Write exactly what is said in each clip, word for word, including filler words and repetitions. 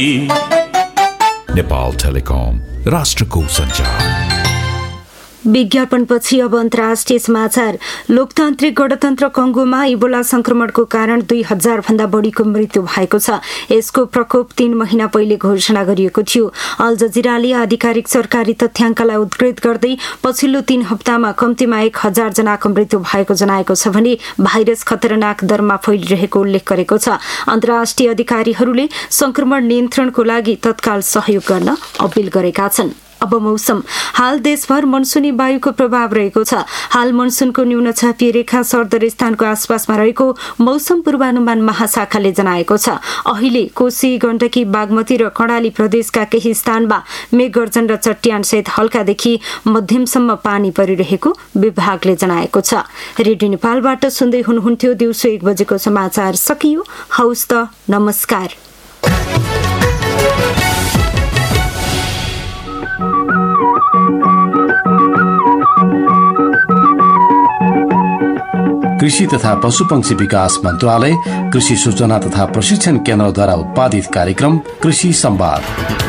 Nepal telecom, राष्ट्रको सञ्चार। विज्ञापनपछि अब अन्तर्राष्ट्रिय समाचार। लोकतान्त्रिक गणतन्त्र कङ्गोमा इबोला संक्रमणको कारण दुई हजार भन्दा बढीको मृत्यु भएको छ। यसको प्रकोप तीन महिना पहिले घोषणा गरिएको थियो। अल जजिराले आधिकारिक सरकारी तथ्याङ्कलाई उद्धृत गर्दै पछिल्लो तीन हप्तामा कम्तीमा एक हजार जनाको मृत्यु भएको जनाएको छ भने भाइरस खतरनाक दरमा फैलिरहेको उल्लेख गरेको छ। अन्तर्राष्ट्रिय अधिकारीहरूले संक्रमण नियन्त्रणको लागि तत्काल सहयोग गर्न अपील गरेका छन्। अब मौसम। हाल देशभर मनसुनी वायुको प्रभाव रहेको छ। हाल मनसुनको न्यून चापिए रेखा सरदर स्थानको आसपासमा रहेको मौसम पूर्वानुमान महाशाखाले जनाएको छ। अहिले कोशी, गण्डकी, बागमती र कर्णाली प्रदेशका केही स्थानमा मेघगर्जन र चट्यानसहित हल्कादेखि मध्यमसम्म पानी परिरहेको विभागले जनाएको छ। रेडियो नेपालबाट सुन्दै हुनुहुन्थ्यो। दिउँसो एक बजेको समाचार सकियो। हौस् त, नमस्कार। कृषि तथा पशुपक्षी विकास मन्त्रालय, कृषि सूचना तथा प्रशिक्षण केन्द्रद्वारा उत्पादित कार्यक्रम कृषि संवाद।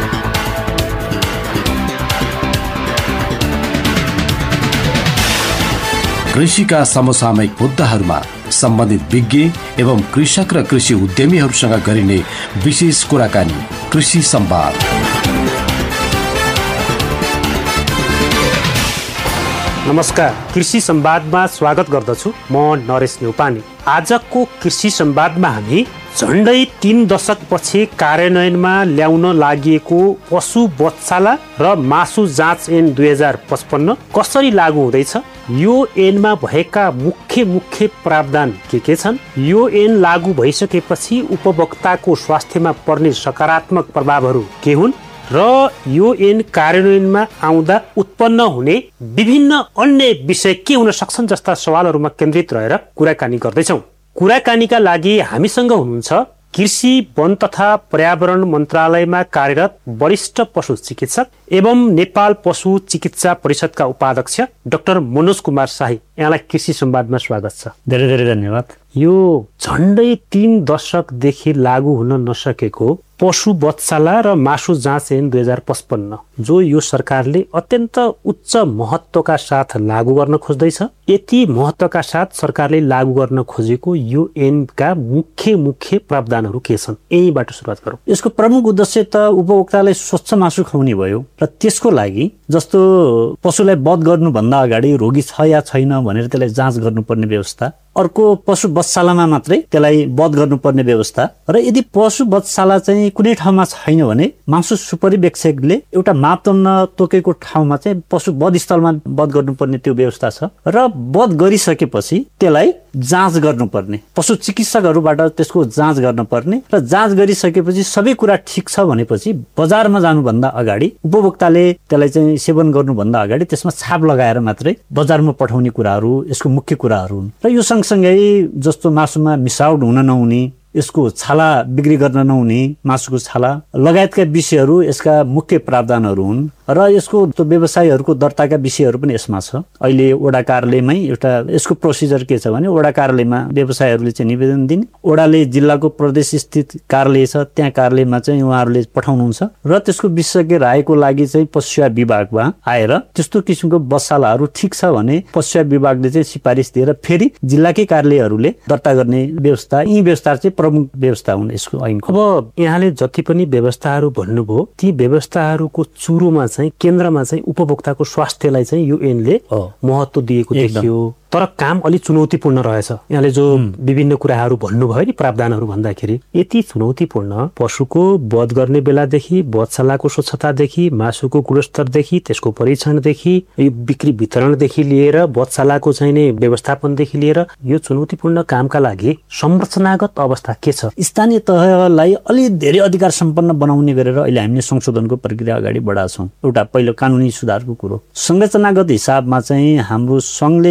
कृषिका समसामयिक मुद्दाहरूमा सम्बन्धित विज्ञ एवं कृषक र कृषि उद्यमीहरूसँग गरिने विशेष कुराकानी कृषि संवाद। नमस्कार, कृषि संवादमा स्वागत गर्दछु। म नरेश न्यौपाने। आजको कृषि संवादमा हामी झण्डै तीन दशक पछि कार्यान्वयनमा ल्याउन लागि पशु बच्चाला र मासु जाँच ऐन दुई हजार पचपन्न कसरी लागू हुँदैछ, यो ऐनमा भएका मुख्य मुख्य प्रावधान के के छन्, यो ऐन लागू भइसकेपछि उपभोक्ताको स्वास्थ्यमा पर्ने सकारात्मक प्रभावहरू के हुन् र यो ऐन कार्यान्वयनमा आउँदा उत्पन्न हुने विभिन्न अन्य विषय के हुन सक्छन् जस्ता सवालहरूमा केन्द्रित रहेर कुराकानी गर्दैछौँ। कुराकानीका लागि हामीसँग हुनुहुन्छ कृषि, वन तथा पर्यावरण मन्त्रालयमा कार्यरत वरिष्ठ पशु चिकित्सक एवं नेपाल पशु चिकित्सा परिषदका उपाध्यक्ष डाक्टर मनोज कुमार शाही। यहाँलाई कृषि संवादमा स्वागत छ। धेरै धेरै धन्यवाद। यो झण्डै तीन दशकदेखि लागू हुन नसकेको पशु बच्चाला र मासु जाँच ऐन दुई हजार पचपन्न, जो यो सरकारले अत्यन्त उच्च महत्वका साथ लागू गर्न खोज्दैछ, यति महत्वका साथ सरकारले लागू गर्न खोजेको यो ऐनका मुख्य मुख्य प्रावधानहरू के छन्, यहीबाट सुरुवात गरौँ। यसको प्रमुख उद्देश्य त उपभोक्तालाई स्वच्छ मासु खुवाउने भयो र त्यसको लागि जस्तो पशुलाई वध गर्नुभन्दा अगाडि रोगी छ या छैन भनेर त्यसलाई जाँच गर्नुपर्ने व्यवस्था, अर्को पशु बच्चालामा मात्रै त्यसलाई वध गर्नुपर्ने व्यवस्था, र यदि पशु बच्चाला चाहिँ कुनै ठाउँमा छैन भने मासु सुपरिवेक्षकले एउटा मापदण्ड तोकेको ठाउँमा चाहिँ पशु वध स्थलमा वध गर्नुपर्ने त्यो व्यवस्था छ र वध गरिसकेपछि त्यसलाई जाँच गर्नुपर्ने, पशु चिकित्सकहरूबाट त्यसको जाँच गर्नुपर्ने र जाँच गरिसकेपछि सबै कुरा ठिक छ भनेपछि बजारमा जानुभन्दा अगाडि उपभोक्ताले त्यसलाई चाहिँ सेवन गर्नुभन्दा अगाडि त्यसमा छाप लगाएर मात्रै बजारमा पठाउने कुराहरू यसको मुख्य कुराहरू हुन्। र यो सँगसँगै जस्तो मासुमा मिसावट हुन नहुने, यसको छाला बिक्री गर्न नहुने, मासुको छाला लगायतका विषयहरू यसका मुख्य प्रावधानहरू हुन् र यसको व्यवसायीहरूको दर्ताका विषयहरू पनि यसमा छ। अहिले वडा कार्यालयमै एउटा यसको प्रोसिजर के छ भने वडा कार्यालयमा व्यवसायीहरूले चाहिँ निवेदन दिने, वडाले जिल्लाको प्रदेश स्थित कार्यालय छ त्यहाँ कार्यालयमा चाहिँ उहाँहरूले पठाउनुहुन्छ र त्यसको विशेषज्ञ रायको लागि चाहिँ पशु विभागमा आएर त्यस्तो किसिमको बच्चालाहरू ठिक छ भने पशु विभागले चाहिँ सिफारिस दिएर फेरि जिल्लाकै कार्यालयहरूले दर्ता गर्ने व्यवस्था, यी व्यवस्था चाहिँ प्रमुख व्यवस्था हुन् यसको ऐनको। अब यहाँले जति पनि व्यवस्थाहरू भन्नुभयो, ती व्यवस्थाहरूको चुरोमा चाहिँ केन्द्रमा चाहिँ उपभोक्ताको स्वास्थ्यलाई चाहिँ यो ऐनले महत्त्व दिएको देखियो, तर काम अलि चुनौतीपूर्ण रहेछ। यहाँले जो विभिन्न कुराहरू भन्नुभयो नि प्रावधानहरू भन्दाखेरि, यति चुनौतीपूर्ण पशुको वध गर्ने बेलादेखि बच्चालाको स्वच्छतादेखि मासुको गुणस्तरदेखि त्यसको परीक्षणदेखि यो बिक्री वितरणदेखि लिएर बच्चालाको चाहिने व्यवस्थापनदेखि लिएर यो चुनौतीपूर्ण कामका लागि संरचनागत अवस्था के छ? स्थानीय तहलाई अलि धेरै अधिकार सम्पन्न बनाउने गरेर अहिले हामीले संशोधनको प्रक्रिया अगाडि बढाएको छौँ। एउटा पहिलो कानुनी सुधारको कुरो, संरचनागत हिसाबमा चाहिँ हाम्रो संघले एउटा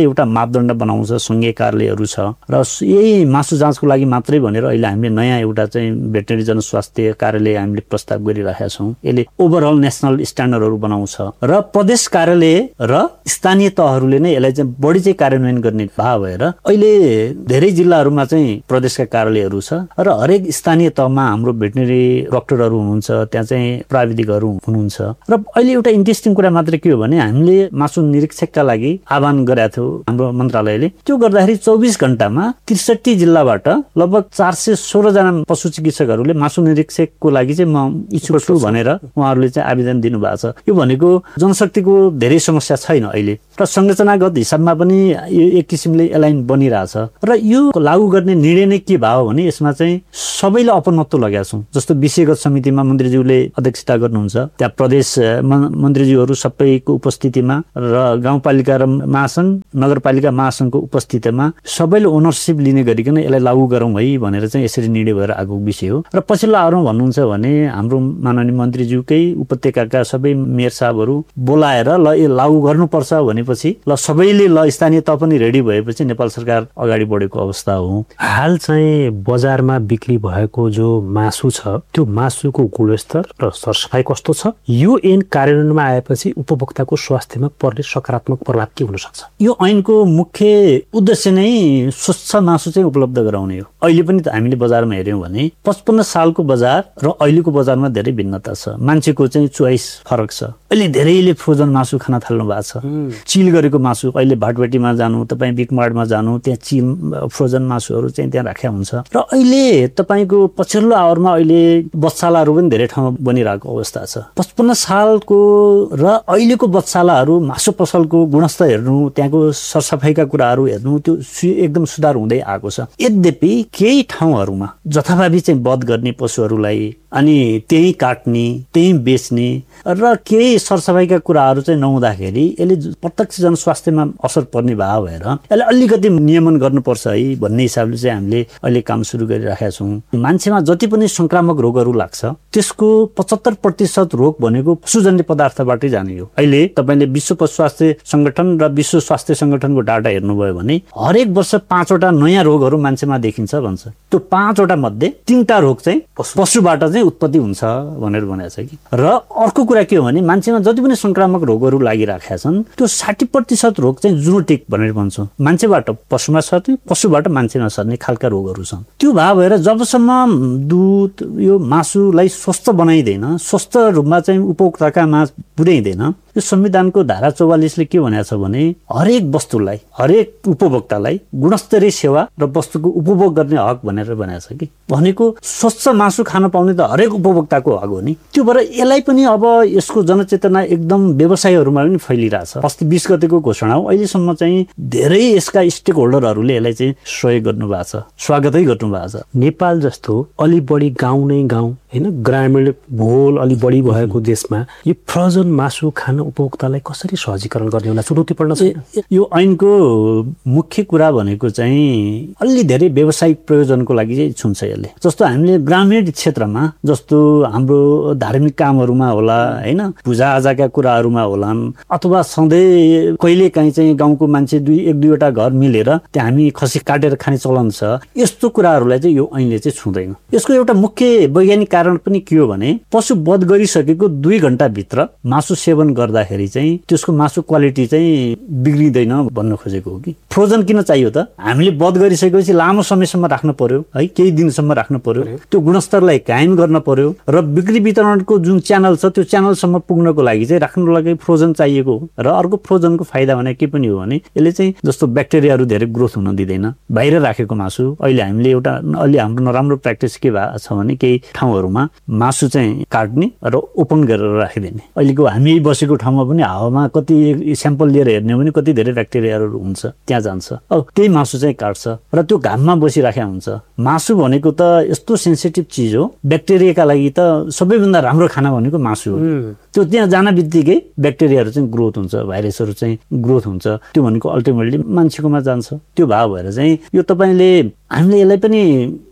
मापदण्ड बनाउँछ, सङ्घीय कार्यालयहरू छ र यही मासु जाँचको लागि मात्रै भनेर अहिले हामीले नयाँ एउटा चाहिँ भेटनेरी जनस्वास्थ्य कार्यालय हामीले प्रस्ताव गरिरहेका छौँ। यसले ओभरअल नेसनल स्ट्यान्डर्डहरू बनाउँछ र प्रदेश कार्यालय र स्थानीय तहहरूले नै यसलाई चाहिँ बढी चाहिँ कार्यान्वयन गर्ने भाव भएर अहिले धेरै जिल्लाहरूमा चाहिँ प्रदेशका कार्यालयहरू छ र हरेक स्थानीय तहमा हाम्रो भेटनेरी डक्टरहरू हुनुहुन्छ, त्यहाँ चाहिँ प्राविधिकहरू हुनुहुन्छ। र अहिले एउटा इन्ट्रेस्टिङ कुरा मात्र के हो भने हामीले मासु निरीक्षकका लागि आह्वान गरेका थियौँ हाम्रो मन्त्रालयले। त्यो गर्दाखेरि चौबिस घण्टामा त्रिसठी जिल्लाबाट लगभग चार सय सोह्र जना पशु चिकित्सकहरूले मासु निरीक्षकको लागि चाहिँ म इच्छुक छु भनेर उहाँहरूले चाहिँ आवेदन दिनुभएको छ। यो भनेको जनशक्तिको धेरै समस्या छैन अहिले र संरचनागत हिसाबमा पनि यो एक किसिमले एलाइन बनिरहेछ र यो लागू गर्ने निर्णय नै के भयो भने यसमा चाहिँ सबैले अपनत्व लगाएका छौँ। जस्तो विषयगत समितिमा मन्त्रीज्यूले अध्यक्षता गर्नुहुन्छ, त्यहाँ प्रदेश मन्त्रीज्यूहरू सबैको उपस्थितिमा र गाउँपालिका र महासङ्घ नगरपालिका महासङ्घको उपस्थितिमा सबैले ओनरसिप लिने गरिकन यसलाई लागू गरौँ है भनेर चाहिँ यसरी निर्णय भएर आएको विषय हो। र पछिल्लो आवरमा भन्नुहुन्छ भने हाम्रो माननीय मन्त्रीज्यूकै उपत्यकाका सबै मेयर साहबहरू बोलाएर ल यो लागू गर्नुपर्छ भनेपछि ल सबैले ल स्थानीय तह पनि रेडी भएपछि नेपाल सरकार अगाडि बढेको अवस्था हो। हाल चाहिँ बजारमा बिक्री भएको जो मासु छ त्यो मासुको गुणस्तर र सरसफाइ कस्तो छ, यो ऐन कार्यान्वयनमा आएपछि उपभोक्ताको स्वास्थ्यमा पर्ने सकारात्मक प्रभाव के हुन सक्छ? यो ऐनको मुख्य उद्देश्य नै स्वच्छ मासु चाहिँ उपलब्ध गराउने हो। अहिले पनि हामीले बजारमा हेऱ्यौँ भने पचपन्न सालको बजार र अहिलेको बजारमा धेरै भिन्नता छ। मान्छेको चाहिँ चोइस फरक छ। अहिले धेरैले फ्रोजन मासु खान थाल्नु भएको छ। चिल गरेको मासु अहिले भाटबेटीमा जानु, तपाईँ बिगमार्टमा जानु, त्यहाँ चिल फ्रोजन मासुहरू चाहिँ त्यहाँ राखेको हुन्छ। र अहिले तपाईँको पछिल्लो आवरमा अहिले बत्सालाहरू पनि धेरै ठाउँमा बनिरहेको अवस्था छ। पचपन्न सालको र अहिलेको बत्सालाहरू मासु पसलको गुणस्तर हेर्नु, त्यहाँको सरसफाइका कुराहरू हेर्नु, त्यो एकदम सुधार हुँदै आएको छ। यद्यपि केही ठाउँहरूमा जथाभावी चाहिँ वध गर्ने पशुहरूलाई अनि त्यही काट्ने, त्यही बेच्ने र केही सरसफाइका कुराहरू चाहिँ नहुँदाखेरि यसले प्रत्यक्ष जनस्वास्थ्यमा असर पर्ने भाव भएर यसलाई अलिकति नियमन गर्नुपर्छ है भन्ने हिसाबले चाहिँ हामीले अहिले काम सुरु गरिराखेका छौँ। मान्छेमा जति पनि संक्रामक रोगहरू लाग्छ त्यसको पचहत्तर प्रतिशत रोग भनेको पशुजन्य पदार्थबाटै जाने हो। अहिले तपाईँले विश्व पशु स्वास्थ्य सङ्गठन र विश्व स्वास्थ्य सङ्गठनको डाटा हेर्नुभयो भने हरेक वर्ष पाँचवटा नयाँ रोगहरू मान्छेमा देखिन्छ भन्छ। त्यो पाँचवटा मध्ये तीनटा रोग चाहिँ पशुबाट चाहिँ उत्पत्ति हुन्छ भनेर भनेको छ कि। र अर्को कुरा के हो भने मान्छेमा जति पनि संक्रामक रोगहरू लागिराखेका छन् त्यो साठी प्रतिशत रोग चाहिँ जुनोटिक भनेर भन्छौँ। मान्छेबाट पशुमा सर्ने, पशुबाट मान्छेमा सर्ने खालका रोगहरू छन्। त्यो भए भएर जबसम्म दुध यो मासुलाई स्वस्थ बनाइँदैन, स्वस्थ रूपमा चाहिँ उपभोक्ताका माझ पुर्याइँदैन, यो संविधानको धारा चौवालिसले के भनेको छ भने हरेक वस्तुलाई, हरेक उपभोक्तालाई गुणस्तरीय सेवा र वस्तुको उपभोग गर्ने हक भनेर भनेको छ कि। भनेको स्वच्छ मासु खान पाउने त हरेक उपभोक्ताको हक हो नि। त्यो भएर यसलाई पनि अब यसको जनचेतना एकदम व्यवसायहरूमा पनि फैलिरहेछ। अस्ति बिस गतेको घोषणा हो, अहिलेसम्म चाहिँ धेरै यसका स्टेक होल्डरहरूले यसलाई चाहिँ सहयोग गर्नु भएको छ, स्वागतै गर्नु भएको छ। नेपाल जस्तो अलि बढी गाउँ नै गाउँ होइन, ग्रामीण भूगोल अलि बढी भएको देशमा यो फ्रोजन मासु खान उपभोक्तालाई कसरी सहजीकरण गर्ने होला, चुनौतीपूर्ण छ? यो ऐनको मुख्य कुरा भनेको चाहिँ अलि धेरै व्यावसायिक प्रयोजनको लागि चाहिँ छुन्छ यसले। जस्तो हामीले ग्रामीण क्षेत्रमा जस्तो हाम्रो धार्मिक कामहरूमा होला होइन, पूजाआजाका कुराहरूमा होलान्, अथवा सधैँ कहिले काहीँ चाहिँ गाउँको मान्छे दुई एक दुईवटा घर मिलेर त्यहाँ हामी खसी काटेर खाने चलन छ, यस्तो कुराहरूलाई चाहिँ यो ऐनले चाहिँ छुँदैन। यसको एउटा मुख्य वैज्ञानिक कारण पनि के हो भने पशु वध गरिसकेको दुई घण्टाभित्र मासु सेवन गर्दाखेरि चाहिँ त्यसको मासु क्वालिटी चाहिँ बिग्रिँदैन भन्न खोजेको हो कि। फ्रोजन किन चाहियो त? हामीले वध गरिसकेपछि लामो समयसम्म राख्नु पर्यो है, केही दिनसम्म राख्नु पर्यो, त्यो गुणस्तरलाई कायम गर्न पर्यो र बिक्री वितरणको जुन च्यानल छ त्यो च्यानलसम्म पुग्नको लागि चाहिँ राख्नुको लागि फ्रोजन चाहिएको हो। र अर्को फ्रोजनको फाइदा भने के पनि हो भने यसले चाहिँ जस्तो ब्याक्टेरियाहरू धेरै ग्रोथ हुन दिँदैन। बाहिर राखेको मासु अहिले हामीले एउटा अलि हाम्रो नराम्रो प्र्याक्टिस के भएको छ भने केही ठाउँहरूमा मासु चाहिँ काट्ने र ओपन गरेर राखिदिने। अहिलेको हामी बसेको ठाउँमा पनि हावामा कति स्याम्पल लिएर हेर्ने भने कति धेरै ब्याक्टेरियाहरू हुन्छ, त्यहाँ जान्छ। अब त्यही मासु चाहिँ काट्छ र त्यो घाममा बसिराखेको हुन्छ। मासु भनेको त यस्तो सेन्सिटिभ चिज हो, ब्याक्टेरियाका लागि त सबैभन्दा राम्रो खाना भनेको मासु हो। त्यो त्यहाँ जान बित्तिकै ब्याक्टेरियाहरू चाहिँ ग्रोथ हुन्छ, भाइरसहरू चाहिँ ग्रोथ हुन्छ, त्यो भनेको अल्टिमेटली मान्छेकोमा जान्छ। त्यो भाव भएर चाहिँ यो तपाईँले हामीले यसलाई पनि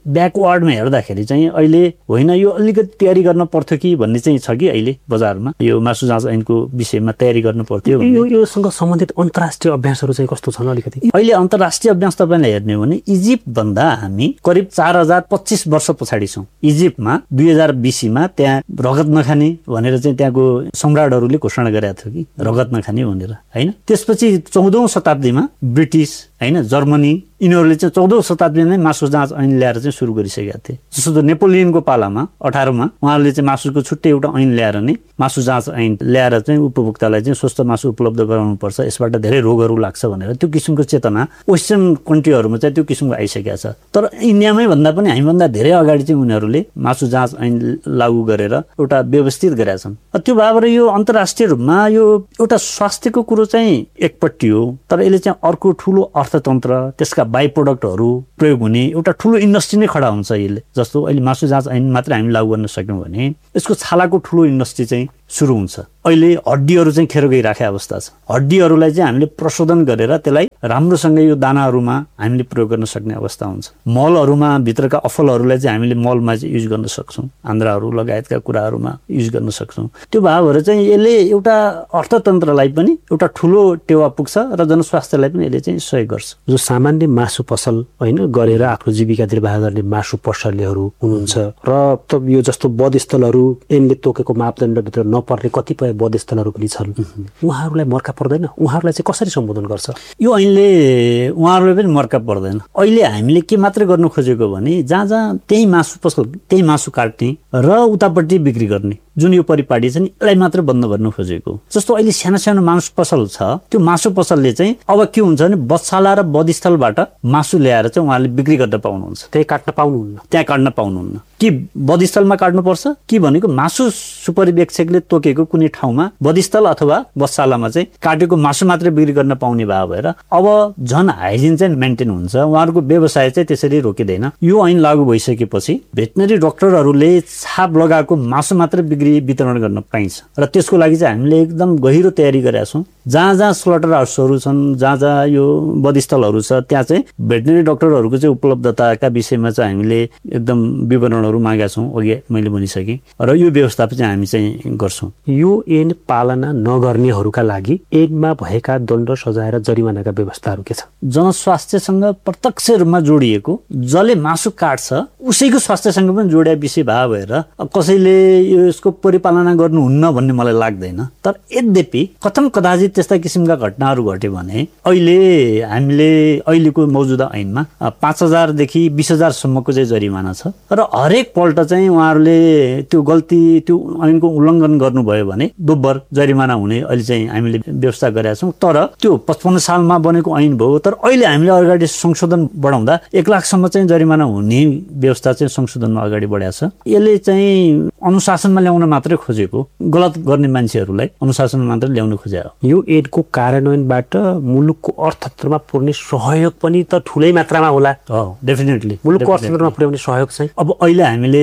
ब्याकवर्डमा हेर्दाखेरि चाहिँ अहिले होइन यो अलिकति तयारी गर्न पर्थ्यो कि भन्ने चाहिँ छ कि अहिले बजारमा यो मासु जाँच ऐनको विषयमा तयारी गर्नु पर्थ्यो। यो योसँग सम्बन्धित अन्तर्राष्ट्रिय अभ्यासहरू चाहिँ कस्तो छन् अलिकति? अहिले अन्तर्राष्ट्रिय अभ्यास तपाईँलाई हेर्ने हो भने इजिप्ट भन्दा हामी करिब चार हजार पच्चिस वर्ष पछाडि छौँ। इजिप्टमा दुई हजार बिसीमा त्यहाँ रगत नखाने भनेर चाहिँ त्यहाँको सम्राटहरूले घोषणा गरेका थियो कि रगत नखाने भनेर होइन। त्यसपछि चौधौँ शताब्दीमा ब्रिटिस होइन जर्मनी यिनीहरूले चाहिँ चौधौँ शताब्दीमा नै मासु जाँच ऐन ल्याएर चाहिँ सुरु गरिसकेका थिए। जस्तो नेपोलियनको पालामा अठारमा उहाँहरूले चाहिँ मासुको छुट्टै एउटा ऐन ल्याएर नै मासु जाँच ऐन ल्याएर चाहिँ उपभोक्तालाई चाहिँ स्वस्थ मासु उपलब्ध गराउनुपर्छ, यसबाट धेरै रोगहरू लाग्छ भनेर त्यो किसिमको चेतना वेस्टर्न कन्ट्रीहरूमा चाहिँ त्यो किसिमको आइसकेका छ। तर इन्डियामै भन्दा पनि हामीभन्दा धेरै अगाडि चाहिँ उनीहरूले मासु जाँच ऐन लागू गरेर एउटा व्यवस्थित गरेका छन्। त्यो भएर यो अन्तर्राष्ट्रिय रूपमा यो एउटा स्वास्थ्यको कुरो चाहिँ एकपट्टि हो, तर यसले चाहिँ अर्को ठुलो अर्थतन्त्र त्यसका बाई प्रोडक्टहरू प्रयोग हुने एउटा ठुलो इन्डस्ट्री नै खडा हुन्छ यसले। जस्तो अहिले मासु जाँच ऐन मात्रै हामी लागू गर्न सक्यौँ भने यसको छालाको ठुलो इन्डस्ट्री चाहिँ सुरु हुन्छ। अहिले हड्डीहरू चाहिँ खेर गइराखेको अवस्था छ। हड्डीहरूलाई चाहिँ हामीले प्रशोधन गरेर त्यसलाई राम्रोसँग यो दानाहरूमा हामीले प्रयोग गर्न सक्ने अवस्था हुन्छ। मलहरूमा भित्रका अफलहरूलाई चाहिँ हामीले मलमा चाहिँ युज गर्न सक्छौँ, आन्द्राहरू लगायतका कुराहरूमा युज गर्न सक्छौँ। त्यो भावहरू चाहिँ यसले एउटा अर्थतन्त्रलाई पनि एउटा ठुलो टेवा पुग्छ र जनस्वास्थ्यलाई पनि यसले चाहिँ सहयोग गर्छ। जो सामान्य मासु पसल होइन गरेर आफ्नो जीविका निर्वाह गर्ने मासु पसलेहरू हुनुहुन्छ र त यो जस्तो बधस्थलहरू ऐनले तोकेको मापदण्डभित्र नपर्ने कतिपय बधस्थलहरू पनि छन्, उहाँहरूलाई मर्का पर्दैन? उहाँहरूलाई चाहिँ कसरी सम्बोधन गर्छ यो ऐनले? उहाँहरूलाई पनि मर्का पर्दैन। अहिले हामीले के मात्रै गर्नु खोजेको भने जहाँ जहाँ त्यही मासु पसल त्यही मासु काट्ने र उतापट्टि बिक्री गर्ने जुन यो परिपाटी छ नि यसलाई मात्रै बन्द गर्नु खोजेको। जस्तो अहिले सानो सानो मासु पसल छ, त्यो मासु पसलले चाहिँ अब के हुन्छ भने बधशाला र बधस्थलबाट मासु ल्याएर चाहिँ उहाँले बिक्री गर्न पाउनुहुन्छ, त्यही काट्न पाउनुहुन्न, त्यहाँ काट्न पाउनुहुन्न। कि बधस्थलमा काट्नुपर्छ कि भनेको मासु सुपरिवेक्षकले तोकेको कुनै ठाउँमा बधस्थल अथवा बधशालामा चाहिँ काटेको मासु मात्रै बिक्री गर्न पाउने भए भएर अब झन् हाइजिन चाहिँ मेन्टेन हुन्छ, उहाँहरूको व्यवसाय चाहिँ त्यसरी रोकिँदैन। यो ऐन लागू भइसकेपछि भेटनरी डक्टरहरूले छाप लगाएको मासु मात्रै बिक्री वितरण गर्न पाइन्छ र त्यसको लागि चाहिँ हामीले एकदम गहिरो तयारी गरेका छौँ। जहाँ जहाँ स्लटर हाउसहरू छन्, जहाँ जहाँ यो बधस्थलहरू छ, त्यहाँ चाहिँ भेटनरी डक्टरहरूको चाहिँ उपलब्धताका विषयमा चाहिँ हामीले एकदम विवरणहरू मागेका छौँ, अघि मैले भनिसकेँ, र यो व्यवस्थापन चाहिँ हामी चाहिँ गर्छौँ। यो ऐन पालना नगर्नेहरूका लागि ऐनमा भएका दण्ड सजाय र जरिमानाका व्यवस्थाहरू के छ? जनस्वास्थ्यसँग प्रत्यक्ष रूपमा जोडिएको, जसले मासु काट्छ उसैको स्वास्थ्यसँग पनि जोडिया विषय भए भएर कसैले यो यसको परिपालना गर्नुहुन्न भन्ने मलाई लाग्दैन। तर यद्यपि कथम कदाचित त्यस्ता किसिमका घटनाहरू घट्यो भने अहिले हामीले अहिलेको मौजुदा ऐनमा पाँच हजारदेखि बिस हजारसम्मको चाहिँ जरिमाना छ र हरेक पल्ट चाहिँ उहाँहरूले त्यो गल्ती त्यो ऐनको उल्लङ्घन गर्नुभयो भने दोब्बर जरिमाना हुने अहिले चाहिँ हामीले व्यवस्था गरेका छौँ। तर त्यो पचपन्न सालमा बनेको ऐन भयो, तर अहिले हामीले अगाडि संशोधन बढाउँदा एक लाखसम्म चाहिँ जरिमाना हुने व्यवस्था चाहिँ संशोधनमा अगाडि बढाएको छ। यसले चाहिँ अनुशासनमा ल्याउन मात्रै खोजेको, गलत गर्ने मान्छेहरूलाई अनुशासनमा मात्रै ल्याउन खोजेको। यो ऐनको कार्यान्वयनबाट मुलुकको अर्थतन्त्रमा पुर्ने सहयोग पनि त ठुलै मात्रामा होला। हो, डेफिनेटली मुलुकको अर्थतन्त्रमा पुर्याउने सहयोग चाहिँ अब अहिले हामीले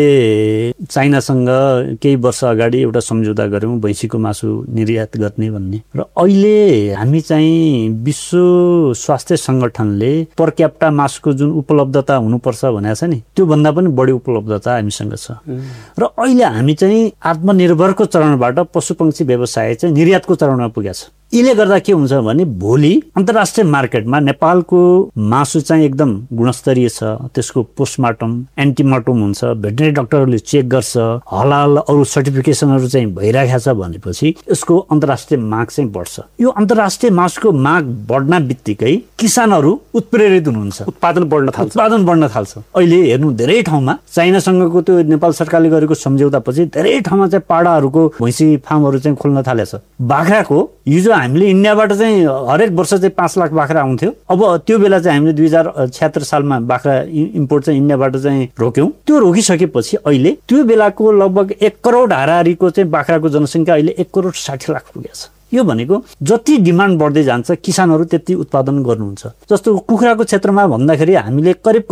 चाइनासँग केही वर्ष अगाडि एउटा सम्झौता गऱ्यौँ भैँसीको मासु निर्यात गर्ने भन्ने, र अहिले हामी चाहिँ विश्व स्वास्थ्य सङ्गठनले पर क्याप्टा मासुको जुन उपलब्धता हुनुपर्छ भनेको छ नि त्योभन्दा पनि बढी उपलब्धता हामीसँग छ। र अहिले हामी चाहिँ आत्मनिर्भरको चरणबाट पशुपक्षी व्यवसाय चाहिँ निर्यातको चरणमा पुगेको छ। यसले गर्दा के हुन्छ भने भोलि अन्तर्राष्ट्रिय मार्केटमा नेपालको मासु चाहिँ एकदम गुणस्तरीय छ, त्यसको पोस्टमार्टम एन्टिमार्टम हुन्छ, भेटनरी डक्टरहरूले चेक गर्छ, हलाल अरू सर्टिफिकेसनहरू चाहिँ भइरहेको छ भनेपछि यसको अन्तर्राष्ट्रिय माग चाहिँ बढ्छ। यो अन्तर्राष्ट्रिय मासुको माग बढ्न बित्तिकै किसानहरू उत्प्रेरित हुनुहुन्छ, उत्पादन बढ्न थाल्छ उत्पादन बढ्न थाल्छ। अहिले हेर्नु धेरै ठाउँमा चाइनासँगको त्यो नेपाल सरकारले गरेको सम्झौतापछि धेरै ठाउँमा चाहिँ पाडाहरूको भैँसी फार्महरू चाहिँ खोल्न थालेछ। बाख्राको हिजो हामीले इन्डियाबाट चाहिँ हरेक वर्ष चाहिँ पाँच लाख बाख्रा आउँथ्यो, अब त्यो बेला चाहिँ हामीले दुई हजार छ्यात्तर सालमा बाख्रा इम्पोर्ट चाहिँ इन्डियाबाट चाहिँ रोक्यौँ। त्यो रोकिसकेपछि अहिले त्यो बेलाको लगभग एक करोड हाराहारीको चाहिँ बाख्राको जनसङ्ख्या अहिले एक करोड साठी लाख पुगेको छ। यो भनेको जति डिमान्ड बढ्दै जान्छ किसानहरू त्यति उत्पादन गर्नुहुन्छ। जस्तो कुखुराको क्षेत्रमा भन्दाखेरि हामीले करिब करिब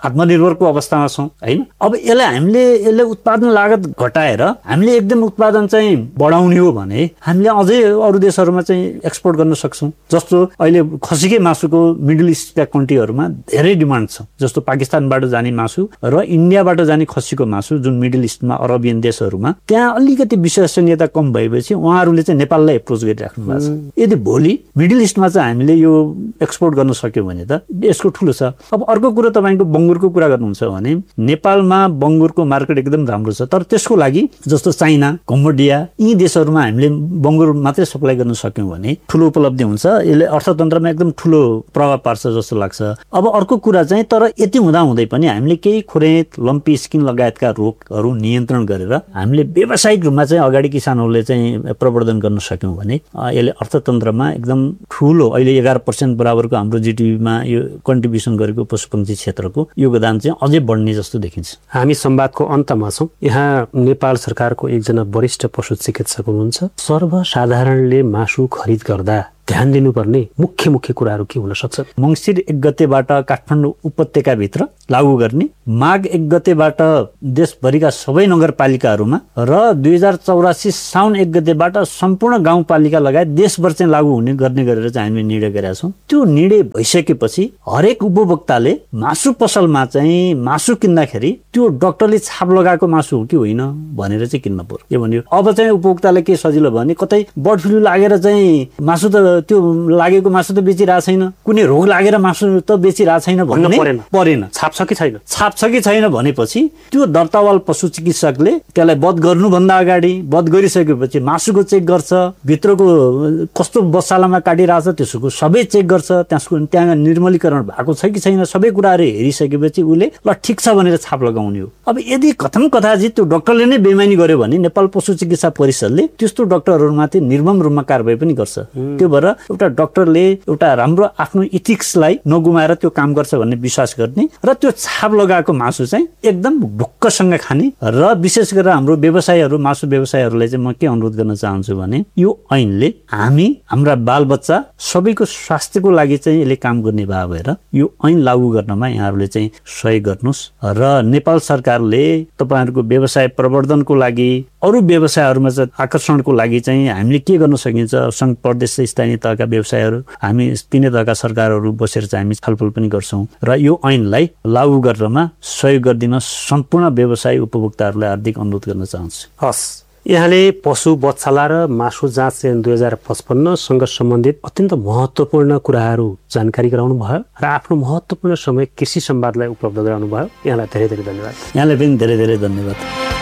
आत्मनिर्भरको अवस्थामा छौँ होइन। अब यसलाई हामीले यसले उत्पादन लागत घटाएर हामीले एकदम उत्पादन चाहिँ बढाउने हो भने हामीले अझै अरू देशहरूमा चाहिँ एक्सपोर्ट गर्न सक्छौँ। जस्तो अहिले खसीकै मासुको मिडल इस्टका कन्ट्रीहरूमा धेरै डिमान्ड छ। जस्तो पाकिस्तानबाट जाने मासु र इन्डियाबाट जाने खसीको मासु जुन मिडल इस्टमा अरबियन देशहरूमा त्यहाँ अलिकति विश्वसनीयता कम भएपछि उहाँहरूले चाहिँ नेपाललाई एप्रोच गरिराख्नु भएको छ। यदि भोलि मिडल इस्टमा चाहिँ हामीले यो एक्सपोर्ट गर्न सक्यौँ भने त यसको ठुलो छ। अब अर्को कुरो तपाईँको बङ्गुरको कुरा गर्नुहुन्छ भने नेपालमा बङ्गुरको मार्केट एकदम राम्रो छ, तर त्यसको लागि जस्तो चाइना, कम्बोडिया यी देशहरूमा हामीले बङ्गुर मात्रै सप्लाई गर्न सक्यौँ भने ठुलो उपलब्धि हुन्छ। यसले अर्थतन्त्रमा एकदम ठुलो प्रभाव पार्छ जस्तो लाग्छ। अब अर्को कुरा चाहिँ तर यति हुँदा हुँदै पनि हामीले केही खुरेत, लम्पी स्किन लगायतका रोगहरू नियन्त्रण गरेर हामीले व्यावसायिक रूपमा चाहिँ अगाडि किसानहरूले चाहिँ प्रवर्धन गर्न सक्यौँ भने यसले अर्थतन्त्रमा एकदम ठुलो अहिले एघार पर्सेन्ट बराबरको हाम्रो जिडिपीमा यो कन्ट्रिब्युसन गरेको पशुपक्षी क्षेत्रको योगदान चाहिँ अझै बढ्ने जस्तो देखिन्छ। हामी संवादको अन्तमा छौँ। यहाँ नेपाल सरकारको एकजना वरिष्ठ पशु चिकित्सक हुनुहुन्छ। सर्वसाधारणले मासु खरिद गर्दा ध्यान दिनुपर्ने मुख्य मुख्य कुराहरू के हुन सक्छ? मङ्सिर एक गतेबाट काठमाडौँ उपत्यकाभित्र लागू गर्ने, माघ एक गतेबाट देशभरिका सबै नगरपालिकाहरूमा र दुई हजार चौरासी साउन एक गतेबाट सम्पूर्ण गाउँपालिका लगायत देशभर चाहिँ लागू हुने गर्ने गरेर चाहिँ हामीले निर्णय गरेका छौँ। त्यो निर्णय भइसकेपछि हरेक उपभोक्ताले मासु पसलमा चाहिँ मासु किन्दाखेरि त्यो डक्टरले छाप लगाएको मासु हो कि होइन भनेर चाहिँ किन्न पर्यो। के भन्यो अब चाहिँ उपभोक्ताले के सजिलो भने कतै बर्ड फ्लू लागेर चाहिँ मासु त त्यो लागेको मासु त बेचिरहेको छैन, कुनै रोग लागेर मासु त बेचिरहेको छैन भन्नु परेन परेन छाप छ कि छैन छाप छ कि छैन भनेपछि त्यो दर्तावाल पशु चिकित्सकले त्यसलाई वध गर्नुभन्दा अगाडि वध गरिसकेपछि मासुको चेक गर्छ, भित्रको कस्तो बसालामा काटिरहेछ त्यसको सबै चेक गर्छ, त्यसको त्यहाँ निर्मलीकरण भएको छ कि छैन सबै कुराहरू हेरिसकेपछि उसले ल ठिक छ भनेर छाप लगाउने हो। अब यदि कथम कथाचित त्यो डक्टरले नै बेइमानी गर्यो भने नेपाल पशु चिकित्सा परिषदले त्यस्तो डक्टरहरूमाथि निर्मम रूपमा कारबाही पनि गर्छ। त्यो भएर एउटा डक्टरले एउटा राम्रो आफ्नो इथिक्सलाई नगुमाएर त्यो काम गर्छ भन्ने विश्वास गर्ने र त्यो छाप लगाएको मासु चाहिँ एकदम ढुक्कसँग खाने र विशेष गरेर हाम्रो व्यवसायहरू मासु व्यवसायहरूलाई चाहिँ म के अनुरोध गर्न चाहन्छु भने यो ऐनले हामी हाम्रा बालबच्चा सबैको स्वास्थ्यको लागि चाहिँ यसले काम गर्ने भए भएर यो ऐन लागू गर्नमा यहाँहरूले चाहिँ सहयोग गर्नुहोस् र नेपाल सरकारले तपाईँहरूको व्यवसाय प्रवर्धनको लागि अरू व्यवसायहरूमा चाहिँ आकर्षणको लागि चाहिँ हामीले के गर्न सकिन्छ सङ्घ प्रदेश स्थानीय तहका व्यवसायहरू हामी तिनै तहका सरकारहरू बसेर चाहिँ हामी छलफल पनि गर्छौँ र यो ऐनलाई लागू गर्नमा सहयोग गरिदिन सम्पूर्ण व्यवसायी उपभोक्ताहरूलाई हार्दिक अनुरोध गर्न चाहन्छु। हस्, यहाँले पशु बच्चाला र मासु जाँच ऐन दुई हजार पचपन्नसँग सम्बन्धित अत्यन्त महत्त्वपूर्ण कुराहरू जानकारी गराउनु भयो र आफ्नो महत्त्वपूर्ण समय कृषि संवादलाई उपलब्ध गराउनु भयो। यहाँलाई धेरै धेरै धन्यवाद। यहाँलाई पनि धेरै धेरै धन्यवाद।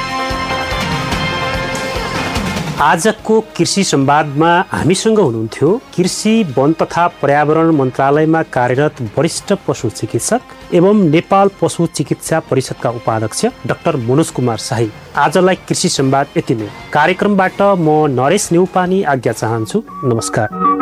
आजको कृषि संवादमा हामीसँग हुनुहुन्थ्यो कृषि वन तथा पर्यावरण मन्त्रालयमा कार्यरत वरिष्ठ पशु चिकित्सक एवं नेपाल पशु चिकित्सा परिषदका उपाध्यक्ष डाक्टर मनोज कुमार शाही। आजलाई कृषि संवाद यति नै। कार्यक्रमबाट म नरेश न्यौपाने आज्ञा चाहन्छु। नमस्कार।